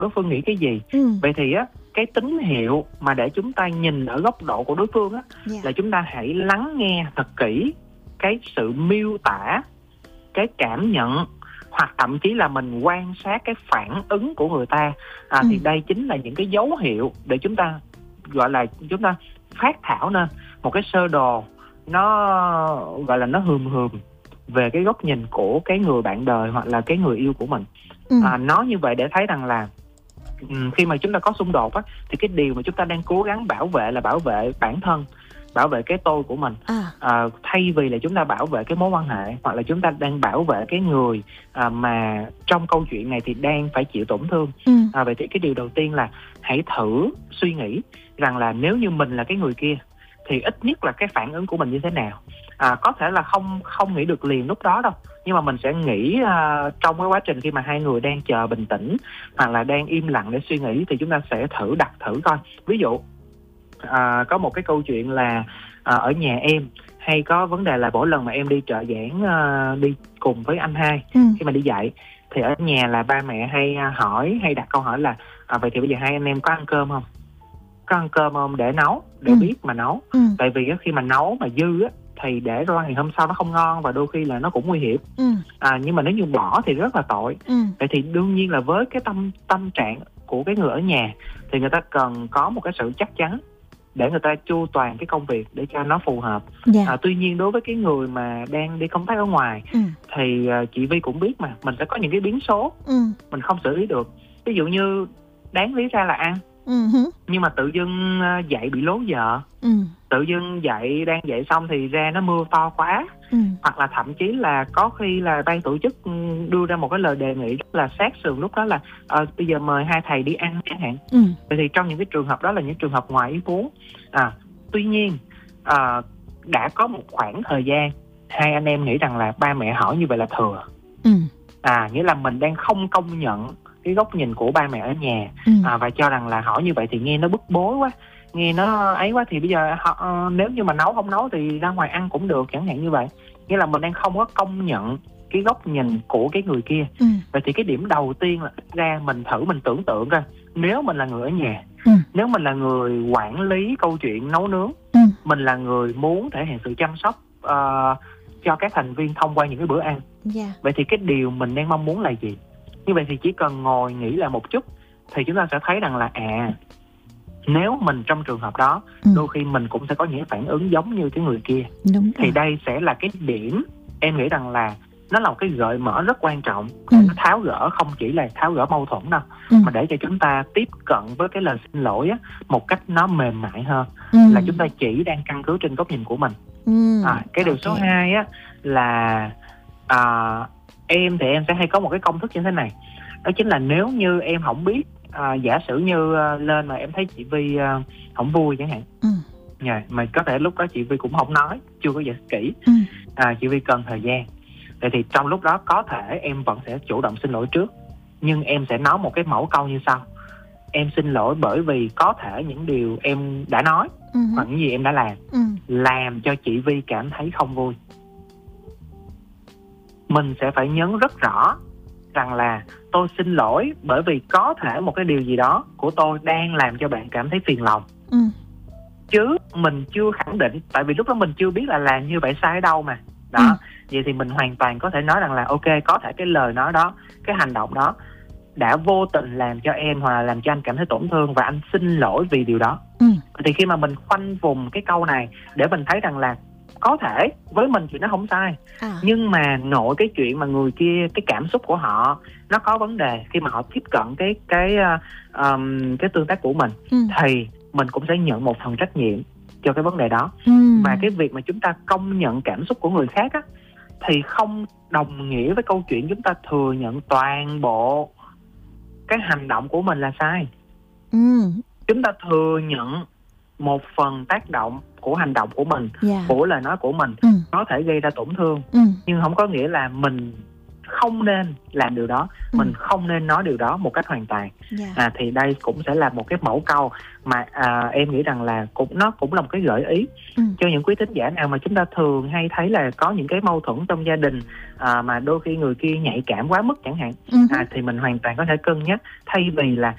đối phương nghĩ cái gì. Vậy thì á, cái tín hiệu mà để chúng ta nhìn ở góc độ của đối phương á, là chúng ta hãy lắng nghe thật kỹ cái sự miêu tả, cái cảm nhận, hoặc thậm chí là mình quan sát cái phản ứng của người ta. Thì đây chính là những cái dấu hiệu để chúng ta gọi là chúng ta phát thảo nên một cái sơ đồ, nó gọi là nó hườm về cái góc nhìn của cái người bạn đời hoặc là cái người yêu của mình. Nói như vậy để thấy rằng là khi mà chúng ta có xung đột á, thì cái điều mà chúng ta đang cố gắng bảo vệ là bảo vệ bản thân, bảo vệ cái tôi của mình, thay vì là chúng ta bảo vệ cái mối quan hệ, hoặc là chúng ta đang bảo vệ cái người mà trong câu chuyện này thì đang phải chịu tổn thương. Vậy thì cái điều đầu tiên là hãy thử suy nghĩ rằng là nếu như mình là cái người kia thì ít nhất là cái phản ứng của mình như thế nào. Có thể là không nghĩ được liền lúc đó đâu, nhưng mà mình sẽ nghĩ trong cái quá trình khi mà hai người đang chờ bình tĩnh hoặc là đang im lặng để suy nghĩ, thì chúng ta sẽ đặt thử coi. Ví dụ có một cái câu chuyện là ở nhà em hay có vấn đề là mỗi lần mà em đi trợ giảng đi cùng với anh hai, khi mà đi dạy thì ở nhà là ba mẹ hay đặt câu hỏi là vậy thì bây giờ hai anh em có ăn cơm không? Có ăn cơm không để nấu, để biết mà nấu. Tại vì khi mà nấu mà dư á thì để ra ngày hôm sau nó không ngon và đôi khi là nó cũng nguy hiểm. Nhưng mà nếu như bỏ thì rất là tội. Vậy thì đương nhiên là với cái tâm trạng của cái người ở nhà thì người ta cần có một cái sự chắc chắn để người ta chu toàn cái công việc để cho nó phù hợp. Tuy nhiên đối với cái người mà đang đi công tác ở ngoài thì chị Vi cũng biết mà, mình sẽ có những cái biến số mình không xử lý được. Ví dụ như đáng lý ra là ăn, nhưng mà tự dưng dậy bị lố giờ, tự dưng đang dậy xong thì ra nó mưa to quá, hoặc là thậm chí là có khi là ban tổ chức đưa ra một cái lời đề nghị rất là sát sườn lúc đó là bây giờ mời hai thầy đi ăn chẳng hạn. Vậy thì trong những cái trường hợp đó là những trường hợp ngoài ý muốn. Tuy nhiên đã có một khoảng thời gian hai anh em nghĩ rằng là ba mẹ hỏi như vậy là thừa. Nghĩa là mình đang không công nhận cái góc nhìn của ba mẹ ở nhà, và cho rằng là hỏi như vậy thì nghe nó bức bối quá, nghe nó ấy quá, thì bây giờ nếu như mà nấu không nấu thì ra ngoài ăn cũng được chẳng hạn như vậy. Nghĩa là mình đang không có công nhận cái góc nhìn của cái người kia. Vậy thì cái điểm đầu tiên là mình tưởng tượng coi, nếu mình là người ở nhà, nếu mình là người quản lý câu chuyện nấu nướng, mình là người muốn thể hiện sự chăm sóc cho các thành viên thông qua những cái bữa ăn, vậy thì cái điều mình đang mong muốn là gì? Như vậy thì chỉ cần ngồi nghĩ lại một chút thì chúng ta sẽ thấy rằng là nếu mình trong trường hợp đó, đôi khi mình cũng sẽ có những phản ứng giống như cái người kia. Thì đây sẽ là cái điểm em nghĩ rằng là nó là một cái gợi mở rất quan trọng để nó tháo gỡ, không chỉ là tháo gỡ mâu thuẫn đâu, mà để cho chúng ta tiếp cận với cái lời xin lỗi á, một cách nó mềm mại hơn, là chúng ta chỉ đang căn cứ trên góc nhìn của mình. Cái điều số 2 á là em thì em sẽ hay có một cái công thức như thế này, đó chính là nếu như em không biết, giả sử như lên mà em thấy chị Vi không vui chẳng hạn, mà có thể lúc đó chị Vi cũng không nói, chưa có giải thích kỹ, chị Vi cần thời gian, vậy thì trong lúc đó có thể em vẫn sẽ chủ động xin lỗi trước, nhưng em sẽ nói một cái mẫu câu như sau: em xin lỗi bởi vì có thể những điều em đã nói hoặc những gì em đã làm cho chị Vi cảm thấy không vui. Mình sẽ phải nhấn rất rõ rằng là tôi xin lỗi bởi vì có thể một cái điều gì đó của tôi đang làm cho bạn cảm thấy phiền lòng. Chứ mình chưa khẳng định, tại vì lúc đó mình chưa biết là làm như vậy sai ở đâu mà. Vậy thì mình hoàn toàn có thể nói rằng là ok, có thể cái lời nói đó, cái hành động đó đã vô tình làm cho em hoặc là làm cho anh cảm thấy tổn thương, và anh xin lỗi vì điều đó. Thì khi mà mình khoanh vùng cái câu này để mình thấy rằng là có thể với mình thì nó không sai, nhưng mà nội cái chuyện mà người kia, cái cảm xúc của họ nó có vấn đề khi mà họ tiếp cận cái tương tác của mình, thì mình cũng sẽ nhận một phần trách nhiệm cho cái vấn đề đó. Và cái việc mà chúng ta công nhận cảm xúc của người khác á, thì không đồng nghĩa với câu chuyện chúng ta thừa nhận toàn bộ cái hành động của mình là sai. Chúng ta thừa nhận một phần tác động của hành động của mình, của lời nói của mình có thể gây ra tổn thương, nhưng không có nghĩa là mình không nên làm điều đó, mình không nên nói điều đó một cách hoàn toàn. Thì đây cũng sẽ là một cái mẫu câu mà em nghĩ rằng là nó cũng là một cái gợi ý cho những quý thính giả nào mà chúng ta thường hay thấy là có những cái mâu thuẫn trong gia đình, mà đôi khi người kia nhạy cảm quá mức chẳng hạn, thì mình hoàn toàn có thể cân nhắc, thay vì là